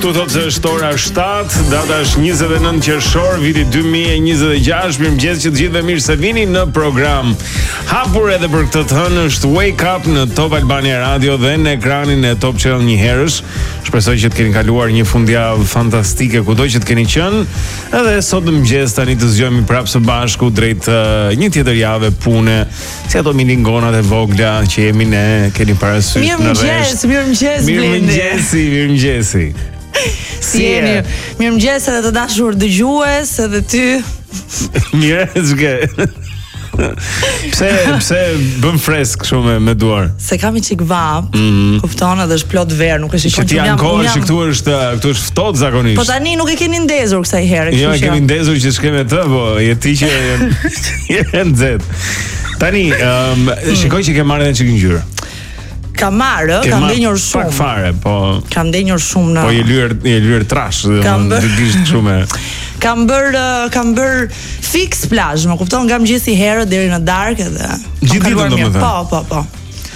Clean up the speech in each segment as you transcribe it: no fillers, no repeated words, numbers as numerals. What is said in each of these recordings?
Këtu thotë se është ora 7, data është 29 qershor, viti 2026. Mirëmëngjes që të gjithëve, mirë se vini në program. Hapur edhe për këtë të hënë është Wake Up në Top Albania Radio dhe në ekranin e Top Channel një herësh. Shpresoj që të keni kaluar një fundjavë fantastike kudo që të keni qenë. Edhe sot në mëngjes tani të zgjohemi prapë së bashku drejt një tjetër jave pune, si ato miningonat e vogla që jemi ne, keni parasysh në rresht. Mirëmëngjesi. Si jeni? Mirëmëngjes edhe të dashur dëgjues, edhe ty. Mirë. Pse bën fresk kështu me duar? Se kam i çik vap, kupton, edhe është plot verë, nuk e shikon që jam kohë që këtu është ftohtë zakonisht. Po tani nuk e keni ndezur kësaj herë, kështu që. Jo, e kemi ndezur që shkem me të, po je ti që je nxehtë. Tani, shikoj që ke marrë edhe çik ngjyrë. Kam marrë, kam ndenjur shumë. Pak fare, po. Kam ndenjur shumë në. Po je lyer trash, dish shumë. Kam bër fix plazh, më kupton, nga mëngjesi herë deri në darkë edhe. Gjithë ditën domethënë. Po.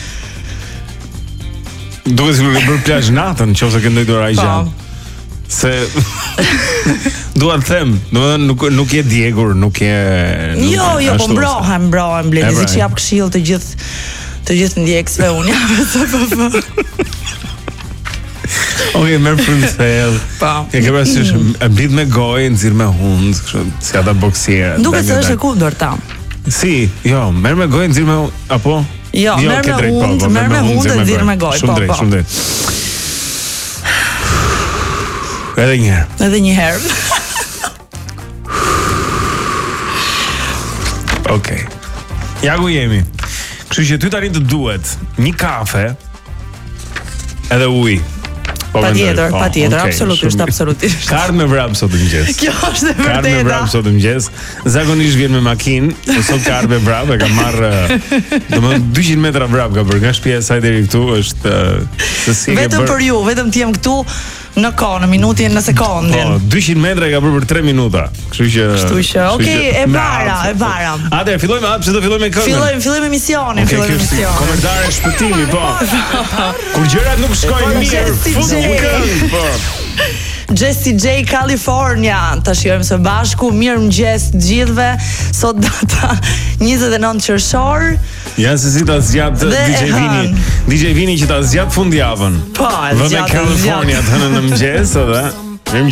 Duhet të bër plazh natën, nëse ke ndonjë dorë gjallë. Se dua të them, domethënë nuk je djegur, nuk je. Jo, po mbrohem blen, siç jap këshill të gjithë ndjekësve unë jam. Okej, merr frymë thellë. Po. E ke parasysh e mbledh me gojë, nxirr me hund, kështu si ata boksiera. Duket se është e kundërta. Si, jo, merr me gojë, nxirr me apo? Jo, merr me hund, e nxirr me gojë. Shumë drejt. Edhe një herë. Okej. Ja ku jemi. Kështu që ty tani të duhet një kafe edhe ujë. Patjetër, absolutisht. Kard me vrap sot mëngjes. Kjo është e vërtetë. Kard me vrap sot mëngjes. Zakonisht vjen me makinë, po sot kard me vrap, e ka marrë domethënë 200 metra vrap ka bërë nga shtëpia e saj deri këtu, është se si e vetëm për ju, vetëm ti jam këtu në kohë, në minutin, në sekondin. Po, 200 metra e ka bërë për 3 minuta. Kështu që, okay, e para. Atëherë fillojmë pse do fillojmë me këngën. Fillojmë emisionin, Komentare shpëtimi, po. Kur gjërat nuk shkojnë mirë, po. Jessie J California, ta shijojmë së bashku. Mirëmëngjes të gjithëve. Sot data 29 qershor. Ja se si ta zgjat DJ Vini që ta zgjat fundjavën. Po, California të hënën në mëngjes edhe.